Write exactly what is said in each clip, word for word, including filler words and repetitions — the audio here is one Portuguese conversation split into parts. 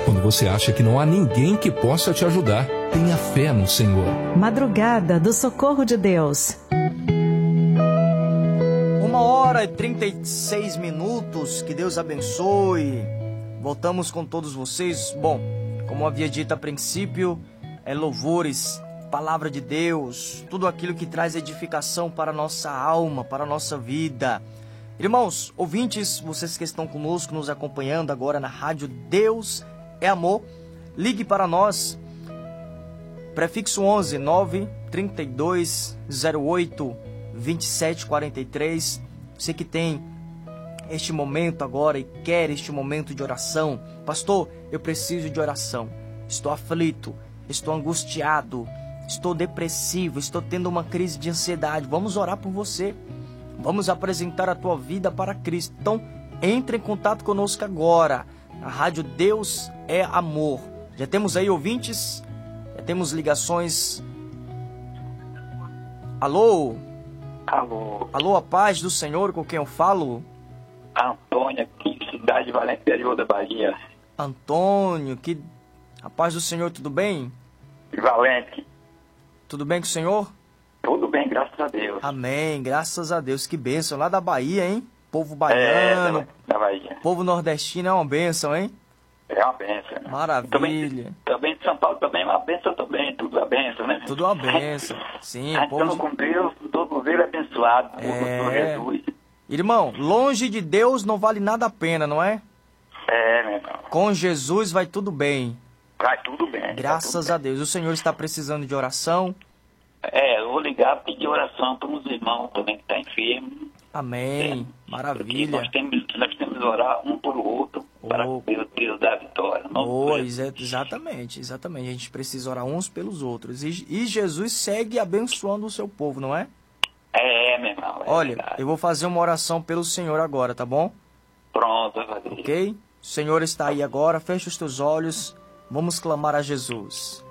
Quando você acha que não há ninguém que possa te ajudar, tenha fé no Senhor. Madrugada do Socorro de Deus. Uma hora e trinta e seis minutos, que Deus abençoe. Voltamos com todos vocês. Bom, como havia dito a princípio, é louvores, palavra de Deus, tudo aquilo que traz edificação para a nossa alma, para a nossa vida. Irmãos, ouvintes, vocês que estão conosco, nos acompanhando agora na rádio Deus é Amor, ligue para nós, prefixo onze, nove, trinta e dois, zero oito, vinte e sete, quarenta e três. Você que tem este momento agora e quer este momento de oração. Pastor, eu preciso de oração. Estou aflito, estou angustiado, estou depressivo, estou tendo uma crise de ansiedade. Vamos orar por você. Vamos apresentar a tua vida para Cristo. Então, entre em contato conosco agora. A rádio Deus é Amor. Já temos aí ouvintes? Já temos ligações? Alô? Alô? Alô, a paz do Senhor, com quem eu falo? Antônio, aqui, cidade Valente, interior da Bahia. Antônio, que... A paz do Senhor, tudo bem? Valente. Tudo bem com o Senhor? Tudo bem, graças a Deus. Amém, graças a Deus. Que bênção, lá da Bahia, hein? Povo baiano, é, da, da Bahia. Povo nordestino é uma bênção, hein? É uma bênção. Maravilha. Também, também de São Paulo também é uma bênção também, tudo é uma bênção, né? Tudo uma bênção, sim. A Povo gente de... com Deus, todo governo é abençoado, É. por Jesus. Irmão, longe de Deus não vale nada a pena, não é? É, meu irmão. Com Jesus vai tudo bem. Vai tudo bem. Graças tudo a Deus. O Senhor está precisando de oração? bem. É, eu vou ligar para pedir oração para uns irmãos também que estão enfermos. Amém. É, Maravilha. Nós temos, nós temos que orar um por outro para Oh. que o Deus dá a vitória. Não Boa, exa- exatamente, exatamente. A gente precisa orar uns pelos outros. E, e Jesus segue abençoando o seu povo, não é? É, meu irmão. É Olha, verdade. eu vou fazer uma oração pelo Senhor agora, tá bom? Pronto, vai fazer. Ok? O Senhor está aí agora, fecha os teus olhos. Vamos clamar a Jesus.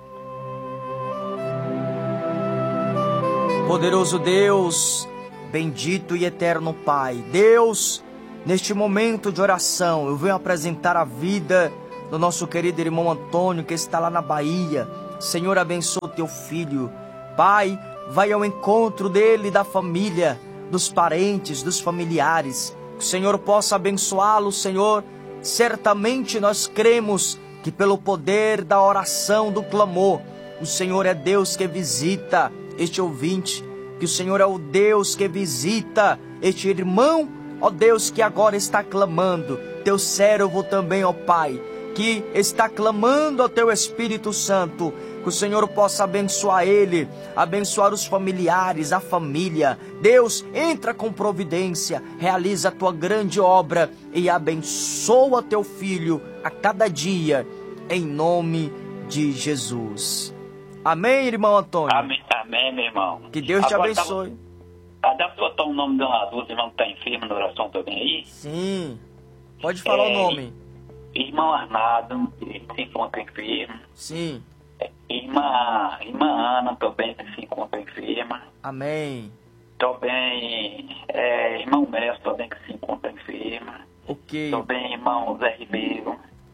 Poderoso Deus, bendito e eterno Pai, Deus, neste momento de oração, eu venho apresentar a vida do nosso querido irmão Antônio, que está lá na Bahia. Senhor, abençoa o teu filho. Pai, vai ao encontro dele, da família, dos parentes, dos familiares. Que o Senhor possa abençoá-lo, Senhor. Certamente nós cremos que pelo poder da oração, do clamor, o Senhor é Deus que visita este ouvinte, que o Senhor é o Deus que visita este irmão, ó Deus, que agora está clamando, teu servo também, ó Pai, que está clamando ao teu Espírito Santo, que o Senhor possa abençoar ele, abençoar os familiares, a família. Deus, entra com providência, realiza a tua grande obra e abençoa teu filho a cada dia, em nome de Jesus. Amém, irmão Antônio? Amém, amém, meu irmão. Que Deus te Agora, abençoe. Tá, dá pra botar o nome de uma duas irmãos que tá enferma na oração também aí? Sim. Pode falar É, o nome. Irmão Arnado, que se encontra enfermo. Sim. Irmã, irmã Ana também, que se encontra enferma. Amém. Também, é, irmão Mestre também, que se encontra enferma. Ok. Também, irmão Zé Ribeiro.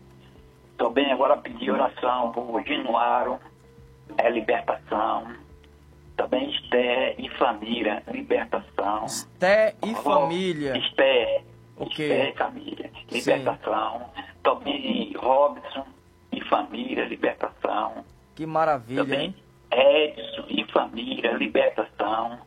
Também agora pedir oração por Ginuaro, é libertação. Também Esté e família, libertação. Esté e família. Esté. Ok. Esté e família, libertação. Também Robson e família, libertação. Que maravilha, Também hein? Edson e família, libertação.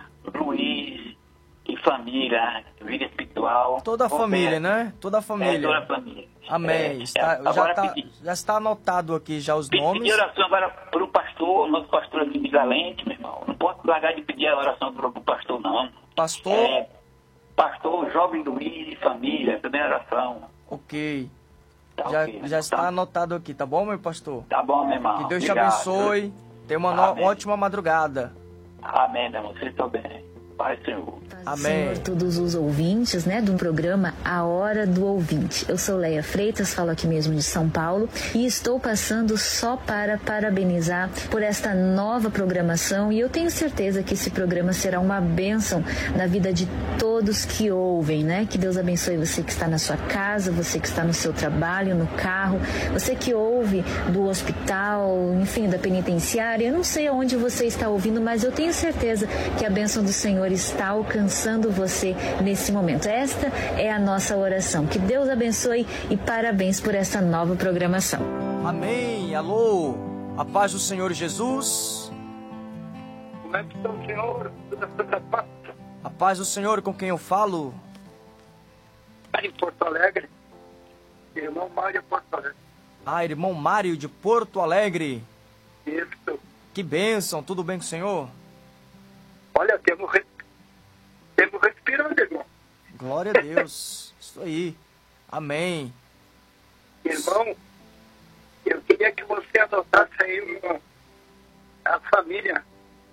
Luiz e família, vida espiritual. Toda a Roberto, família, né? Toda a É, família. toda a família. Amém. É, Está, é, já, agora tá, pedir, já está anotado aqui já os pedir nomes. oração agora para o pastor, nosso pastor aqui de Galente, meu irmão. Não posso largar de pedir a oração para o pastor, não. Pastor? É, pastor Jovem Luiz e família, também oração. Ok. Tá, Já, ok, já está tá, anotado aqui, tá bom, meu pastor? tá bom, meu irmão. Que Deus te Obrigado. abençoe. Tenha uma no- Amém. ótima madrugada. Amém, meu irmão. Vocês estão bem. paz, Senhor. Amém. Senhor, todos os ouvintes, né, do programa A Hora do Ouvinte. Eu sou Leia Freitas, falo aqui mesmo de São Paulo e estou passando só para parabenizar por esta nova programação, e eu tenho certeza que esse programa será uma bênção na vida de todos que ouvem, né? Que Deus abençoe você que está na sua casa, você que está no seu trabalho, no carro, você que ouve do hospital, enfim, da penitenciária. Eu não sei aonde você está ouvindo, mas eu tenho certeza que a bênção do Senhor está alcançando você nesse momento. Esta é a nossa oração. Que Deus abençoe e parabéns por essa nova programação. Amém. Alô, a paz do Senhor Jesus. Como é que está o Senhor? Toda Santa Paz. A paz do Senhor, com quem eu falo? Em Porto Alegre. Irmão Mário, Porto Alegre. Ah, irmão Mário de Porto Alegre. Isso. Que bênção, tudo bem com o Senhor? Olha, temos, re... temos respirando, irmão. Glória a Deus. Isso aí. Amém. Irmão, eu queria que você adotasse aí, irmão, a família.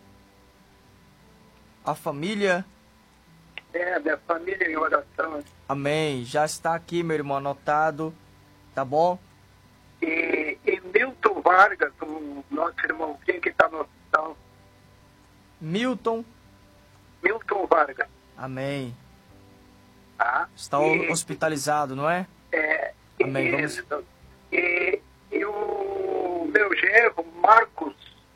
A família. É, minha família em oração. Amém. Já está aqui, meu irmão, anotado. Tá bom? E, e Milton Vargas, o nosso irmãozinho que está no hospital. Milton. Milton Vargas. Amém. Tá? Está e, hospitalizado, não é? É. Amém. Vamos... Isso. E, e o meu genro, Marcos.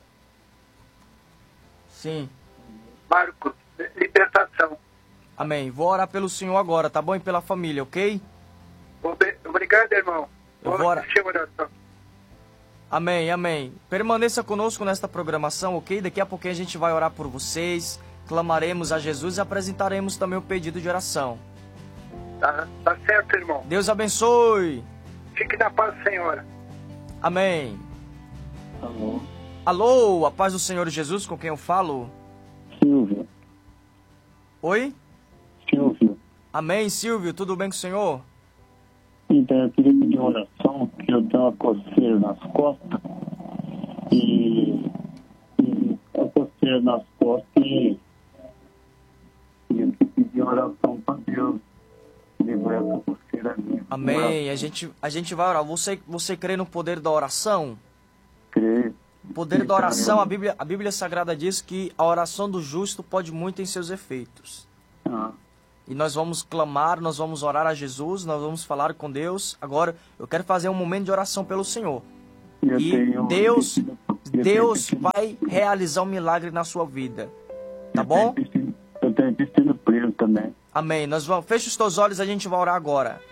Sim. Marcos, libertação. Amém. Vou orar pelo Senhor agora, tá bom? E pela família, ok? Obrigado, irmão. Eu vou orar. Oração. Amém, amém. Permaneça conosco nesta programação, ok? Daqui a pouquinho a gente vai orar por vocês, clamaremos a Jesus e apresentaremos também o pedido de oração. Tá, tá certo, irmão. Deus abençoe. Fique na paz, Senhora. Amém. Alô? Alô, a paz do Senhor Jesus, com quem eu falo? Silvio. Oi? Silvio. Amém, Silvio, tudo bem com o Senhor? Então, eu queria pedir uma oração, que eu tenho uma coceira nas costas. E... e a coceira nas costas e... e eu queria pedir uma oração para Deus livrar essa coceira minha. Amém. A gente, a gente vai orar. Você, você crê no poder da oração? Creio. O poder da oração, a Bíblia, a Bíblia Sagrada diz que a oração do justo pode muito em seus efeitos. Ah. E nós vamos clamar, nós vamos orar a Jesus, nós vamos falar com Deus. Agora, eu quero fazer um momento de oração pelo Senhor. Eu E tenho, Deus, eu tenho, Deus eu tenho, vai realizar um milagre na sua vida. Tá eu bom? tenho intestino, eu tenho intestino preso também. Amém. Nós vamos, fecha os teus olhos, a gente vai orar agora.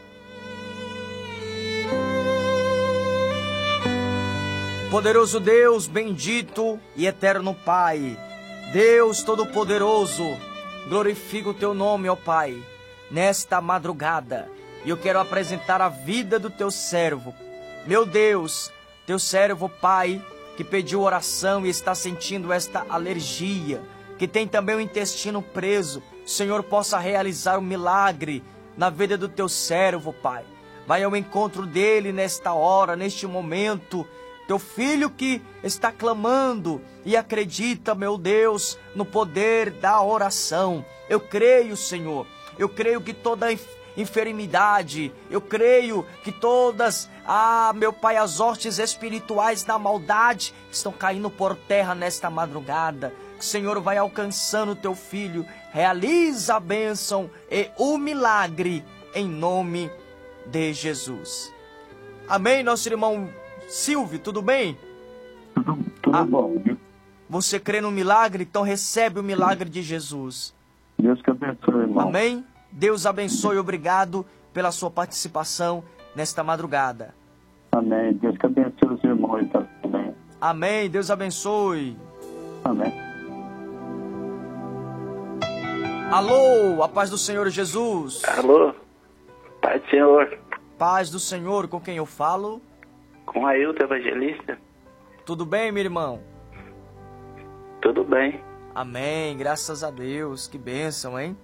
Poderoso Deus, bendito e eterno Pai, Deus Todo-Poderoso, glorifico o Teu nome, ó Pai, nesta madrugada. E eu quero apresentar a vida do Teu servo. Meu Deus, Teu servo, Pai, que pediu oração e está sentindo esta alergia, que tem também o intestino preso. O Senhor possa realizar um milagre na vida do Teu servo, Pai. Vai ao encontro dele nesta hora, neste momento. Teu filho que está clamando e acredita, meu Deus, no poder da oração. Eu creio, Senhor, eu creio que toda enfermidade, eu creio que todas, ah, meu Pai, as hostes espirituais da maldade estão caindo por terra nesta madrugada. O Senhor vai alcançando o teu filho, realiza a bênção e o milagre em nome de Jesus. Amém, nosso irmão Silvio, tudo bem? Tudo, tudo ah, bom. Você crê no milagre? Então recebe o milagre de Jesus. Deus que abençoe, irmão. Amém? Deus abençoe, obrigado pela sua participação nesta madrugada. Amém. Deus que abençoe os irmãos também. Amém. Deus abençoe. Amém. Alô, a paz do Senhor Jesus. Alô, paz do Senhor. Paz do Senhor, com quem eu falo? Com Ailton Evangelista. Tudo bem, meu irmão? Tudo bem. Amém, graças a Deus. Que bênção, hein?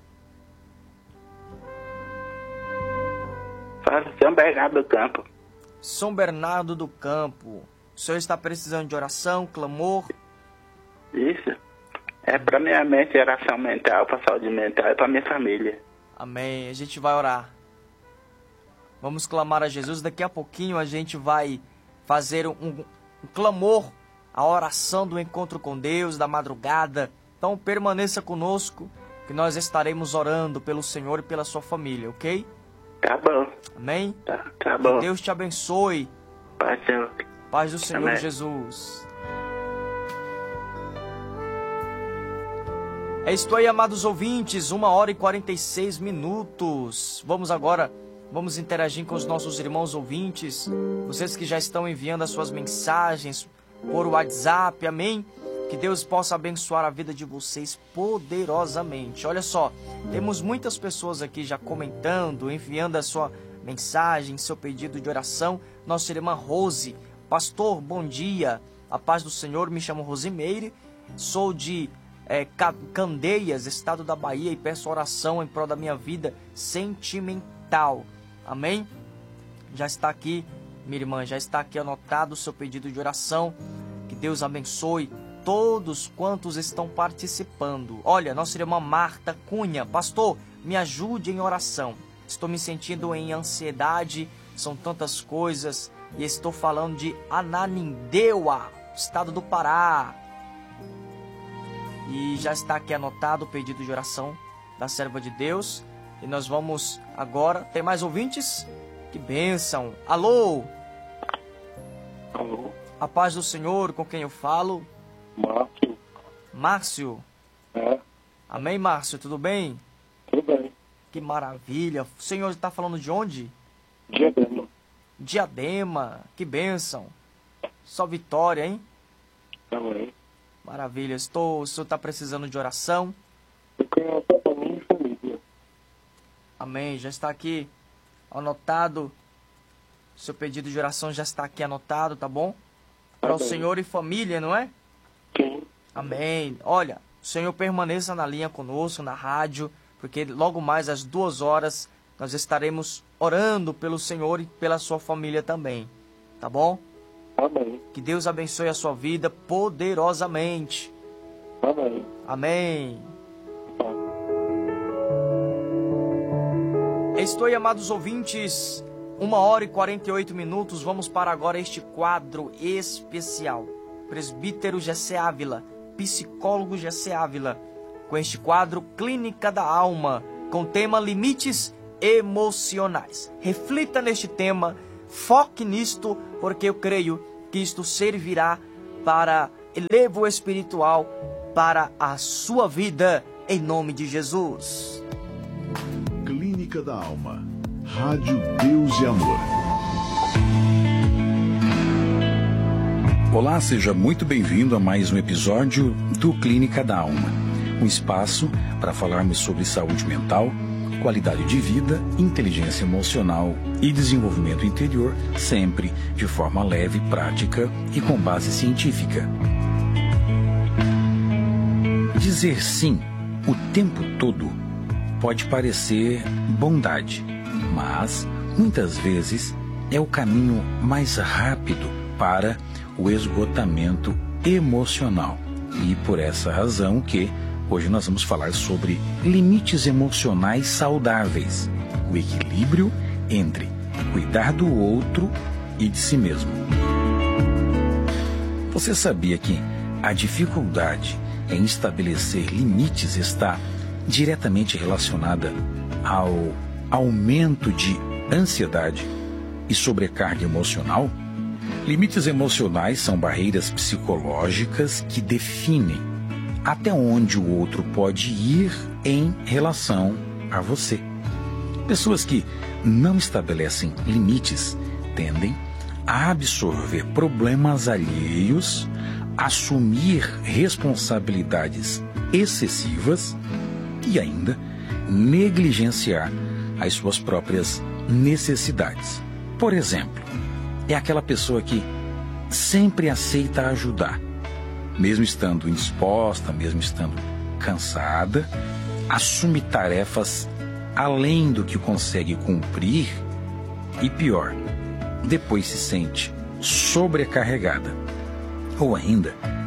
Fala, São Bernardo do Campo. São Bernardo do Campo. O senhor está precisando de oração, clamor? Isso. É para minha mente, geração mental, para saúde mental e para minha família. Amém. A gente vai orar. Vamos clamar a Jesus. Daqui a pouquinho a gente vai fazer um, um, um clamor, a oração do encontro com Deus, da madrugada. Então permaneça conosco, que nós estaremos orando pelo Senhor e pela sua família, ok? Tá bom. Amém? Tá, tá bom. Que Deus te abençoe. Paz do Senhor. Paz do Senhor Amém. Jesus. É isto aí, amados ouvintes, uma hora e quarenta e seis minutos. Vamos agora, vamos interagir com os nossos irmãos ouvintes, vocês que já estão enviando as suas mensagens por WhatsApp, amém? Que Deus possa abençoar a vida de vocês poderosamente. Olha só, temos muitas pessoas aqui já comentando, enviando a sua mensagem, seu pedido de oração. Nossa irmã Rose, pastor, bom dia, a paz do Senhor, me chamo Rosimeire, sou de é, Candeias, estado da Bahia, e peço oração em prol da minha vida sentimental, amém? Já está aqui, minha irmã, já está aqui anotado o seu pedido de oração. Que Deus abençoe todos quantos estão participando. Olha, nossa irmã Marta Cunha, pastor, me ajude em oração. Estou me sentindo em ansiedade, são tantas coisas, e estou falando de Ananindeua, estado do Pará. E já está aqui anotado o pedido de oração da serva de Deus. E nós vamos agora... Tem mais ouvintes? Que bênção! Alô? Alô? A paz do Senhor, com quem eu falo? Márcio. Márcio? É. Amém, Márcio? Tudo bem? Tudo bem. Que maravilha! O Senhor está falando de onde? Diadema. Diadema. Que bênção! Só vitória, hein? Amém. Maravilha. Estou, o senhor está precisando de oração? Eu quero oração para mim e família. Amém. Já está aqui anotado. Seu pedido de oração já está aqui anotado, tá bom? Para o Senhor e família, não é? Sim. Amém. Olha, o Senhor permaneça na linha conosco, na rádio, porque logo mais às duas horas nós estaremos orando pelo Senhor e pela sua família também, tá bom? Amém. Que Deus abençoe a sua vida poderosamente. Amém. Amém. Estou aí, amados ouvintes, uma hora e quarenta e oito minutos. Vamos para agora este quadro especial. Presbítero Gessé Ávila, psicólogo Gessé Ávila, com este quadro Clínica da Alma, com tema Limites Emocionais. Reflita neste tema, foque nisto, porque eu creio que isto servirá para elevo espiritual para a sua vida, em nome de Jesus. Clínica da Alma. Rádio Deus e Amor. Olá, seja muito bem-vindo a mais um episódio do Clínica da Alma. Um espaço para falarmos sobre saúde mental, qualidade de vida, inteligência emocional e desenvolvimento interior, sempre de forma leve, prática e com base científica. Dizer sim o tempo todo pode parecer bondade, mas muitas vezes é o caminho mais rápido para o esgotamento emocional. E por essa razão que hoje nós vamos falar sobre limites emocionais saudáveis, o equilíbrio entre cuidar do outro e de si mesmo. Você sabia que a dificuldade em estabelecer limites está diretamente relacionada ao aumento de ansiedade e sobrecarga emocional? Limites emocionais são barreiras psicológicas que definem até onde o outro pode ir em relação a você. Pessoas que não estabelecem limites tendem a absorver problemas alheios, assumir responsabilidades excessivas e ainda negligenciar as suas próprias necessidades. Por exemplo, é aquela pessoa que sempre aceita ajudar, mesmo estando indisposta, mesmo estando cansada, assume tarefas além do que consegue cumprir e, pior, depois se sente sobrecarregada. Ou ainda,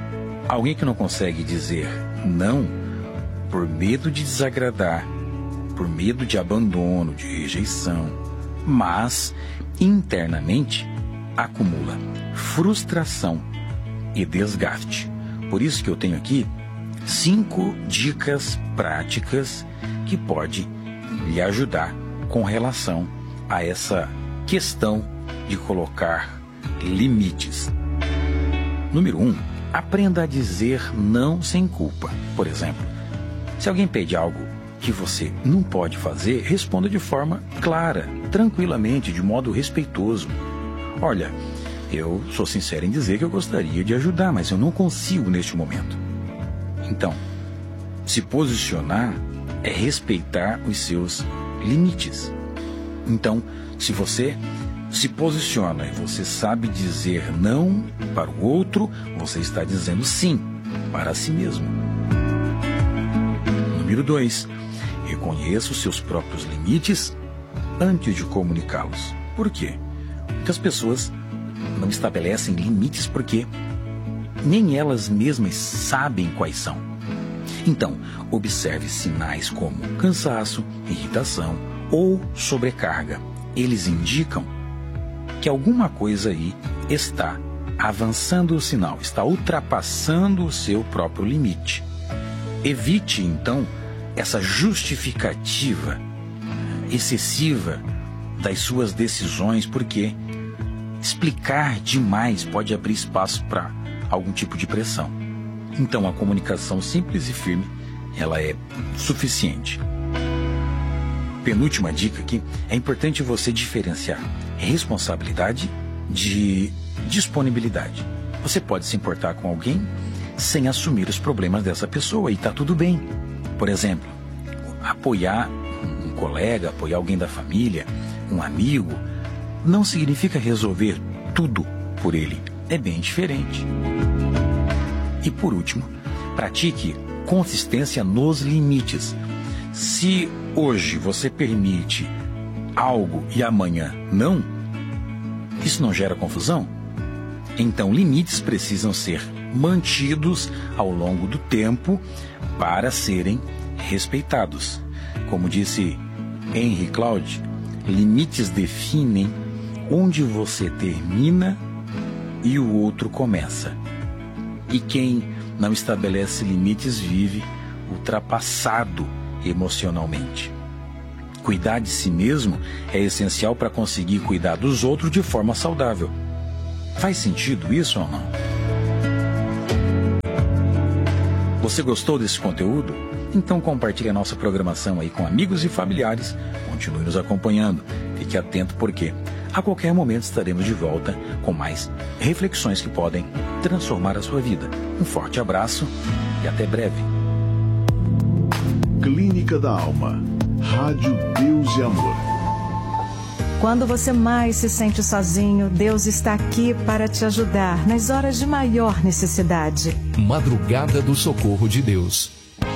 Alguém que não consegue dizer não por medo de desagradar, por medo de abandono, de rejeição, mas internamente acumula frustração e desgaste. Por isso que eu tenho aqui cinco dicas práticas que pode lhe ajudar com relação a essa questão de colocar limites. Número um, aprenda a dizer não sem culpa. Por exemplo, se alguém pede algo que você não pode fazer, responda de forma clara, tranquilamente, de modo respeitoso. Olha, eu sou sincero em dizer que eu gostaria de ajudar, mas eu não consigo neste momento. Então, se posicionar é respeitar os seus limites. Então, se você se posiciona e você sabe dizer não para o outro, você está dizendo sim para si mesmo. Número dois, reconheça os seus próprios limites antes de comunicá-los. Por quê? Porque as pessoas não estabelecem limites porque nem elas mesmas sabem quais são. Então, observe sinais como cansaço, irritação ou sobrecarga. Eles indicam que alguma coisa aí está avançando o sinal, está ultrapassando o seu próprio limite. Evite, então, essa justificativa excessiva das suas decisões, porque explicar demais pode abrir espaço para algum tipo de pressão. Então, a comunicação simples e firme, ela é suficiente. Penúltima dica aqui, é importante você diferenciar responsabilidade de disponibilidade. Você pode se importar com alguém sem assumir os problemas dessa pessoa e está tudo bem. Por exemplo, apoiar um colega, apoiar alguém da família, um amigo, não significa resolver tudo por ele. É bem diferente. E por último, pratique consistência nos limites. Se hoje você permite algo e amanhã não, isso não gera confusão? Então, limites precisam ser mantidos ao longo do tempo para serem respeitados. Como disse Henry Cloud, limites definem onde você termina e o outro começa. E quem não estabelece limites vive ultrapassado emocionalmente. Cuidar de si mesmo é essencial para conseguir cuidar dos outros de forma saudável. Faz sentido isso ou não? Você gostou desse conteúdo? Então compartilhe a nossa programação aí com amigos e familiares. Continue nos acompanhando. Fique atento porque a qualquer momento estaremos de volta com mais reflexões que podem transformar a sua vida. Um forte abraço e até breve. Clínica da Alma. Rádio Deus e Amor. Quando você mais se sente sozinho, Deus está aqui para te ajudar nas horas de maior necessidade. Madrugada do Socorro de Deus.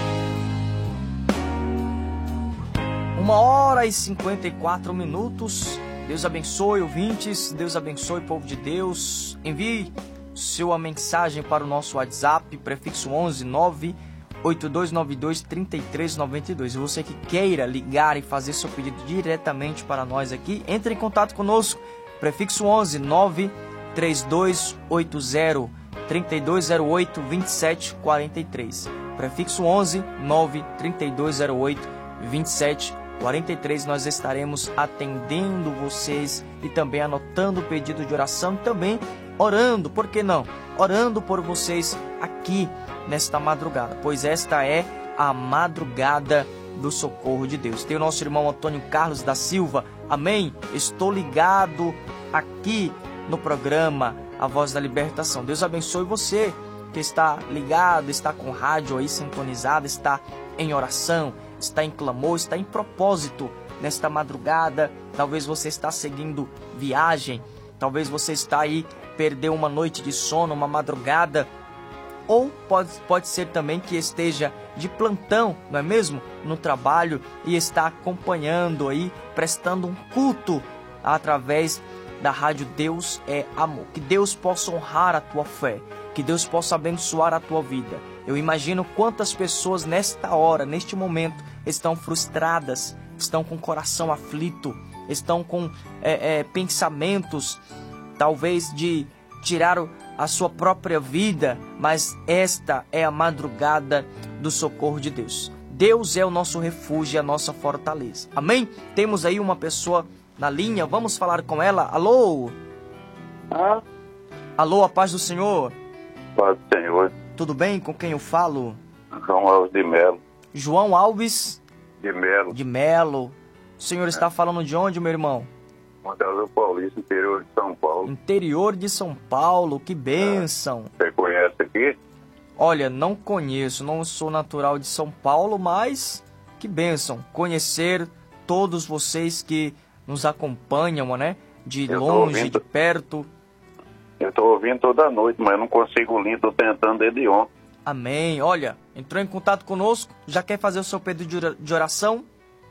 Uma hora e cinquenta e quatro minutos. Deus abençoe, ouvintes. Deus abençoe, povo de Deus. Envie sua mensagem para o nosso WhatsApp, prefixo onze nove oito dois nove dois três três nove dois. E você que queira ligar e fazer seu pedido diretamente para nós aqui, entre em contato conosco, prefixo onze nove três dois oito zero três dois zero oito dois sete quatro três. Prefixo onze nove três dois zero oito dois sete quatro três. Nós estaremos atendendo vocês e também anotando o pedido de oração e também orando, por que não? Orando por vocês aqui nesta madrugada, pois esta é a madrugada do Socorro de Deus. Tem o nosso irmão Antônio Carlos da Silva. Amém? Estou ligado aqui no programa A Voz da Libertação. Deus abençoe você que está ligado, está com o rádio aí sintonizado, está em oração, está em clamor, está em propósito nesta madrugada. Talvez você está seguindo viagem, talvez você está aí, perdeu uma noite de sono, uma madrugada, ou pode, pode ser também que esteja de plantão, não é mesmo? No trabalho e está acompanhando aí, prestando um culto através da rádio Deus é Amor. Que Deus possa honrar a tua fé, que Deus possa abençoar a tua vida. Eu imagino quantas pessoas nesta hora, neste momento, estão frustradas, estão com o coração aflito, estão com é, é, pensamentos, talvez de tirar a sua própria vida, mas esta é a madrugada do socorro de Deus. Deus é o nosso refúgio e a nossa fortaleza. Amém? Temos aí uma pessoa na linha, vamos falar com ela. Alô? Ah? Alô, a paz do Senhor. Paz do Senhor. Tudo bem? Com quem eu falo? João Alves de Melo. João Alves? De Melo. De Melo. O senhor está falando de onde, meu irmão? Montevideo Paulista, interior de São Paulo. Interior de São Paulo, que bênção. Você conhece aqui? Olha, não conheço, não sou natural de São Paulo, mas que bênção conhecer todos vocês que nos acompanham, né? De Eu longe, de perto. Eu estou ouvindo toda noite, mas não consigo ler, estou tentando desde ontem. Amém. Olha, entrou em contato conosco, já quer fazer o seu pedido de oração?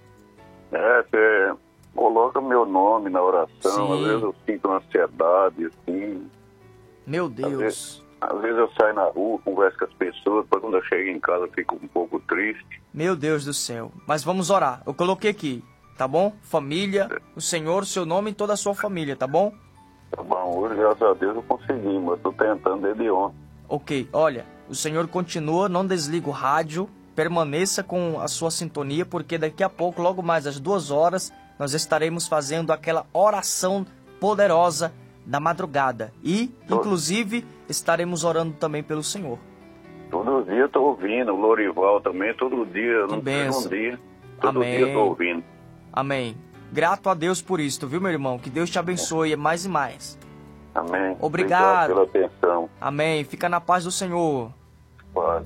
É, você coloca meu nome na oração, Sim. Às vezes eu sinto uma ansiedade, assim. Meu Deus. Às vezes, às vezes eu saio na rua, converso com as pessoas, depois quando eu chego em casa eu fico um pouco triste. Meu Deus do céu. Mas vamos orar. Eu coloquei aqui, tá bom? Família, o Senhor, o seu nome e toda a sua família, tá bom? Tá bom, hoje, graças a Deus, eu consegui, mas estou tentando desde ontem. Ok, olha, o Senhor continua, não desliga o rádio, permaneça com a sua sintonia, porque daqui a pouco, logo mais às duas horas, nós estaremos fazendo aquela oração poderosa da madrugada. E, inclusive, estaremos orando também pelo Senhor. Todo dia eu estou ouvindo, o Lorival também, todo dia, não tem um dia, todo Amém. dia eu estou ouvindo. Amém. Grato a Deus por isso, viu, meu irmão? Que Deus te abençoe mais e mais. Amém. Obrigado. Obrigado pela atenção. Amém. Fica na paz do Senhor. Paz.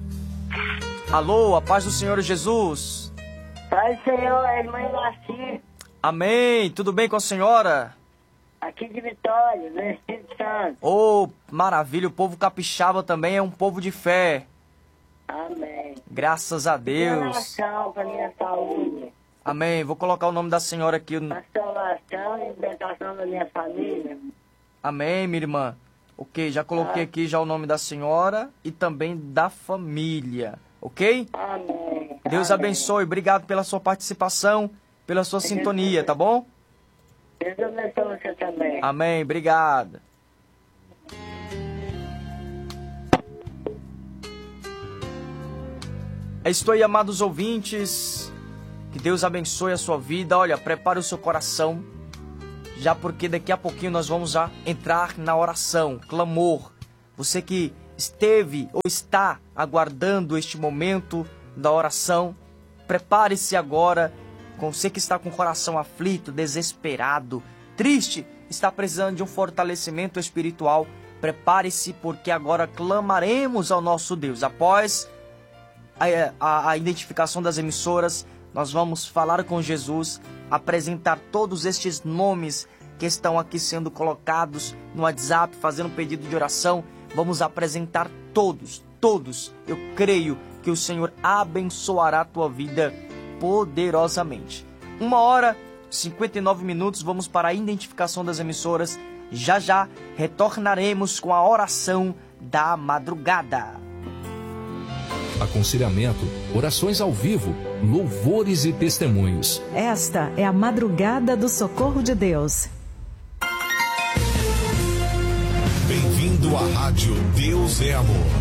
Alô, a paz do Senhor Jesus. Paz do Senhor, é irmã Laci. Amém. Tudo bem com a senhora? Aqui de Vitória, do Espírito Santo. Oh, maravilha. O povo capixaba também é um povo de fé. Amém. Graças a Deus. Oração para minha saúde. Amém. Vou colocar o nome da senhora aqui. Restauração e libertação da minha família. Amém, minha irmã. Ok, já coloquei aqui já o nome da senhora e também da família. Ok? Amém. Deus Amém. abençoe. Obrigado pela sua participação, pela sua sintonia, tá bom? Deus abençoe você também. Amém. Obrigado. É isso aí, amados ouvintes. Que Deus abençoe a sua vida. Olha, prepare o seu coração, já porque daqui a pouquinho nós vamos já entrar na oração, clamor. Você que esteve ou está aguardando este momento da oração, prepare-se agora. Com você que está com o coração aflito, desesperado, triste, está precisando de um fortalecimento espiritual, prepare-se, porque agora clamaremos ao nosso Deus. Após a, a, a identificação das emissoras, nós vamos falar com Jesus, apresentar todos estes nomes que estão aqui sendo colocados no WhatsApp, fazendo um pedido de oração. Vamos apresentar todos, todos. Eu creio que o Senhor abençoará a tua vida poderosamente. Uma hora, cinquenta e nove minutos, vamos para a identificação das emissoras. Já já retornaremos com a oração da madrugada. Aconselhamento, orações ao vivo, louvores e testemunhos. Esta é a madrugada do socorro de Deus. Bem-vindo à Rádio Deus é Amor.